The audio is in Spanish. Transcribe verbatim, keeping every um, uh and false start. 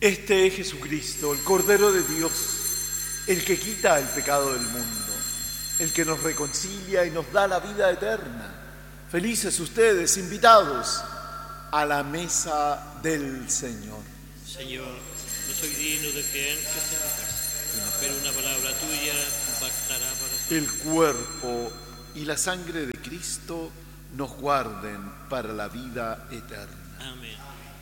Este es Jesucristo, el Cordero de Dios, el que quita el pecado del mundo, el que nos reconcilia y nos da la vida eterna. Felices ustedes, invitados a la mesa del Señor. Señor, no soy digno de que entres en mi casa, pero una palabra tuya bastará para el cuerpo y la sangre de Cristo nos guarden para la vida eterna. Amén.